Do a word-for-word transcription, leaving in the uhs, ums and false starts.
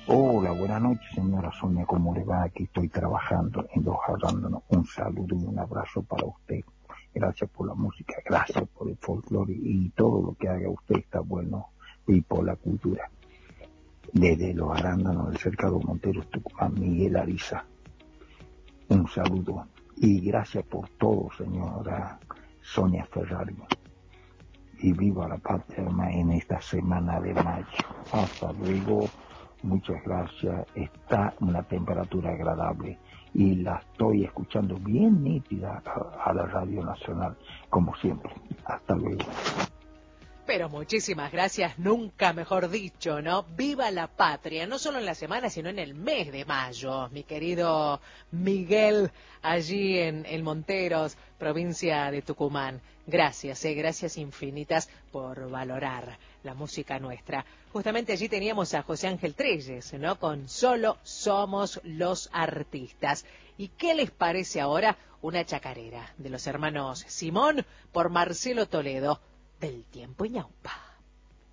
Hola, buenas noches, señora Sonia, ¿cómo le va? Aquí estoy trabajando en Los Arándanos. Un saludo y un abrazo para usted. Gracias por la música, gracias por el folclore y todo lo que haga usted está bueno, y por la cultura. Desde Los Arándanos del Cercado Monteros, Tucumán, Miguel Ariza. Un saludo y gracias por todo, señora Sonia Ferrari. Y viva la patria en esta semana de mayo. Hasta luego. Muchas gracias. Está una temperatura agradable y la estoy escuchando bien nítida a, a la Radio Nacional, como siempre. Hasta luego. Pero muchísimas gracias, nunca mejor dicho, ¿no? ¡Viva la patria! No solo en la semana, sino en el mes de mayo, mi querido Miguel, allí en, en Monteros, provincia de Tucumán. Gracias, eh, gracias infinitas por valorar la música nuestra. Justamente allí teníamos a José Ángel Trelles, ¿no? Con Solo Somos los Artistas. ¿Y qué les parece ahora una chacarera de los hermanos Simón por Marcelo Toledo? Del tiempo y ñaupa.